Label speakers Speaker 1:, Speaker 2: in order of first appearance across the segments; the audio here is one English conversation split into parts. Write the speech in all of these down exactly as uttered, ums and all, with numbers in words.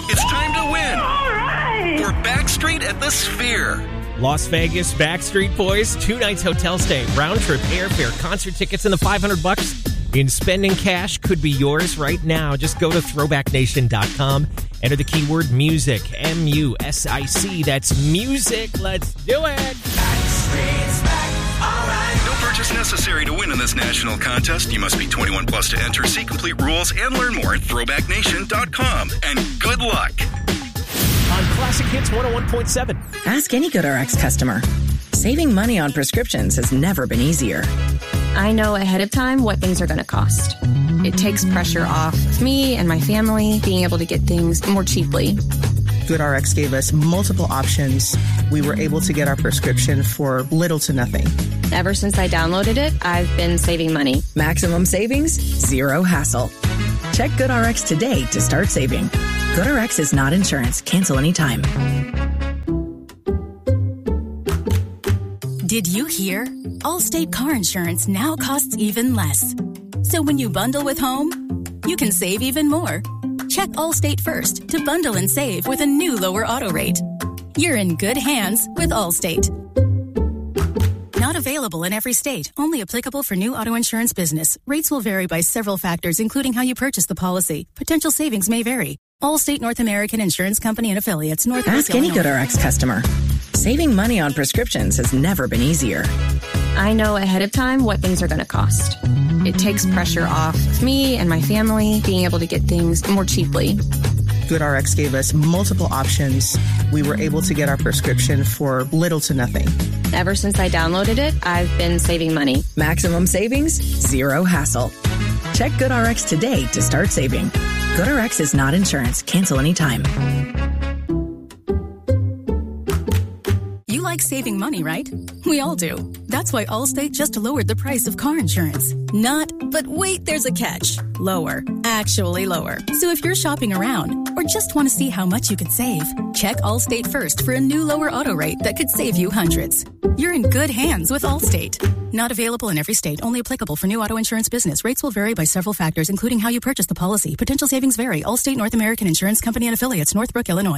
Speaker 1: It's time to win.
Speaker 2: All right.
Speaker 1: For Backstreet at the Sphere.
Speaker 3: Las Vegas Backstreet Boys, two nights hotel stay, round trip airfare, concert tickets, and the five hundred bucks in spending cash could be yours right now. Just go to throwback nation dot com. Enter the keyword music, M U S I C. That's music. Let's do it.
Speaker 1: Backstreet's back. All right. No purchase necessary to win in this national contest. You must be twenty-one plus to enter. See complete rules and learn more at throwback nation dot com. And good luck.
Speaker 3: On Classic Hits one oh one point seven.
Speaker 4: Ask any GoodRx customer. Saving money on prescriptions has never been easier.
Speaker 5: I know ahead of time what things are going to cost. It takes pressure off of me and my family being able to get things more cheaply.
Speaker 6: GoodRx gave us multiple options. We were able to get our prescription for little to nothing.
Speaker 5: Ever since I downloaded it, I've been saving money.
Speaker 4: Maximum savings, zero hassle. Check GoodRx today to start saving. GoodRx is not insurance. Cancel anytime.
Speaker 7: Did you hear? Allstate car insurance now costs even less. So when you bundle with home, you can save even more. Check Allstate first to bundle and save with a new lower auto rate. You're in good hands with Allstate. Not available in every state. Only applicable for new auto insurance business. Rates will vary by several factors, including how you purchase the policy. Potential savings may vary. Allstate North American Insurance Company and Affiliates. North
Speaker 4: Ask any GoodRx customer. Saving money on prescriptions has never been easier.
Speaker 5: I know ahead of time what things are going to cost. It takes pressure off of me and my family being able to get things more cheaply.
Speaker 6: GoodRx gave us multiple options. We were able to get our prescription for little to nothing.
Speaker 5: Ever since I downloaded it, I've been saving money.
Speaker 4: Maximum savings, zero hassle. Check GoodRx today to start saving. GoodRx is not insurance. Cancel anytime.
Speaker 7: You like saving money, right? We all do. That's why Allstate just lowered the price of car insurance. Not, but wait, there's a catch. Lower. Actually lower. So if you're shopping around or just want to see how much you could save, check Allstate first for a new lower auto rate that could save you hundreds. You're in good hands with Allstate. Not available in every state. Only applicable for new auto insurance business. Rates will vary by several factors, including how you purchase the policy. Potential savings vary. Allstate North American Insurance Company and Affiliates. Northbrook, Illinois.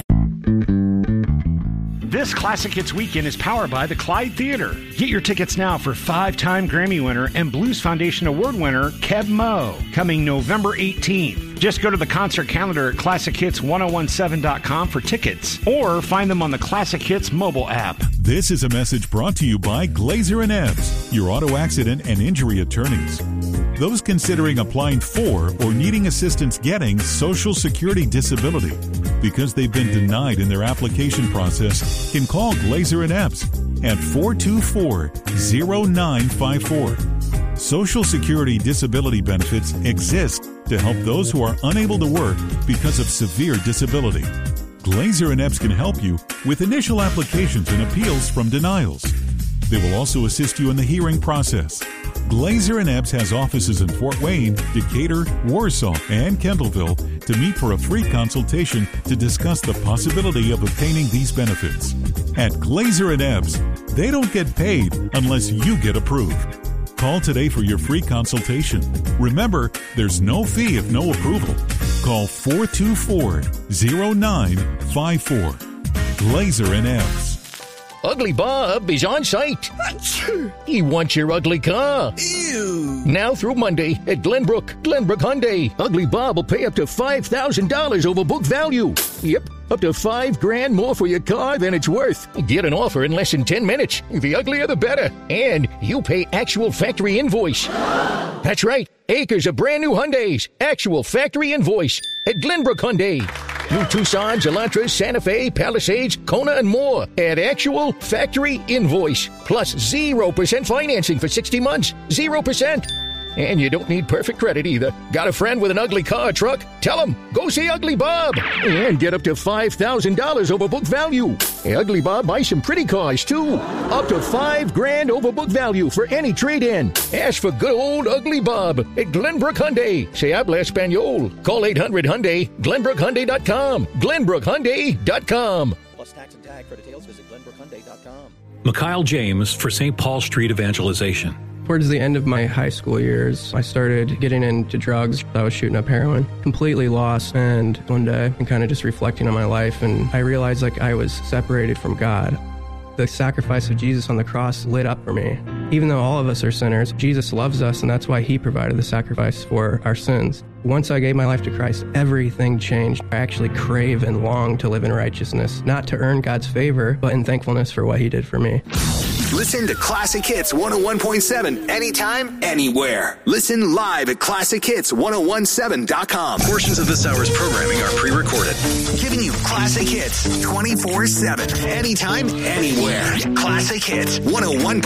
Speaker 8: This Classic Hits weekend is powered by the Clyde Theater. Get your tickets now for five-time Grammy winner and Blues Foundation Award winner Keb Mo, coming November eighteenth. Just go to the concert calendar at classic hits ten seventeen dot com for tickets, or find them on the Classic Hits mobile app.
Speaker 9: This is a message brought to you by Glazer and Ebbs, your auto accident and injury attorneys. Those considering applying for or needing assistance getting Social Security disability because they've been denied in their application process can call Glazer and Ebbs at four two four, zero nine five four. Social Security disability benefits exist to help those who are unable to work because of severe disability. Glazer and Ebbs can help you with initial applications and appeals from denials. They will also assist you in the hearing process. Glazer and Ebbs has offices in Fort Wayne, Decatur, Warsaw, and Kendallville to meet for a free consultation to discuss the possibility of obtaining these benefits. At Glazer and Ebbs, they don't get paid unless you get approved. Call today for your free consultation. Remember, there's no fee if no approval. Call four two four, zero nine five four. Glazer and Ebbs.
Speaker 10: Ugly Bob is on site. He wants your ugly car.
Speaker 11: Ew.
Speaker 10: Now through Monday at Glenbrook, Glenbrook Hyundai. Ugly Bob will pay up to five thousand dollars over book value. Yep, up to five grand more for your car than it's worth. Get an offer in less than ten minutes. The uglier the better. And you pay actual factory invoice. That's right, acres of brand new Hyundais. Actual factory invoice at Glenbrook Hyundai. New Tucsons, Elantras, Santa Fe, Palisades, Kona, and more at actual factory invoice. Plus zero percent financing for sixty months. zero percent. And you don't need perfect credit either. Got a friend with an ugly car or truck? Tell him, go see Ugly Bob. And get up to five thousand dollars over book value. Hey, Ugly Bob buys some pretty cars, too. Up to five grand over book value for any trade-in. Ask for good old Ugly Bob at Glenbrook Hyundai. Se habla Espanol. Call eight hundred Hyundai, glenbrook hyundai dot com. glenbrook hyundai dot com.
Speaker 12: Plus tax and tag. For details, visit glenbrook hyundai dot com.
Speaker 13: Mikhail James for Saint Paul Street Evangelization.
Speaker 2: Towards the end of my high school years, I started getting into drugs. I was shooting up heroin, completely lost. And one day, I'm kind of just reflecting on my life, and I realized like I was separated from God. The sacrifice of Jesus on the cross lit up for me. Even though all of us are sinners, Jesus loves us, and that's why he provided the sacrifice for our sins. Once I gave my life to Christ, everything changed. I actually crave and long to live in righteousness, not to earn God's favor, but in thankfulness for what he did for me.
Speaker 11: Listen to Classic Hits one oh one point seven anytime, anywhere. Listen live at classic hits ten seventeen dot com.
Speaker 1: Portions of this hour's programming are pre-recorded.
Speaker 11: Giving you classic hits twenty-four seven, anytime, anywhere. Classic Hits one oh one